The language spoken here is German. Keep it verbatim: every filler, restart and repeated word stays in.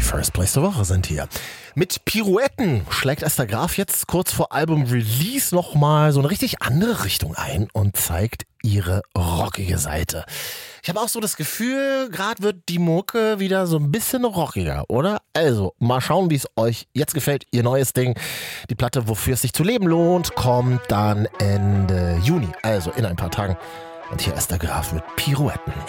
die First Place der Woche sind hier. Mit Pirouetten schlägt Esther Graf jetzt kurz vor Album-Release nochmal so eine richtig andere Richtung ein und zeigt ihre rockige Seite. Ich habe auch so das Gefühl, gerade wird die Mucke wieder so ein bisschen rockiger, oder? Also, mal schauen, wie es euch jetzt gefällt. Ihr neues Ding, die Platte, wofür es sich zu leben lohnt, kommt dann Ende Juni, also in ein paar Tagen. Und hier Esther Graf mit Pirouetten.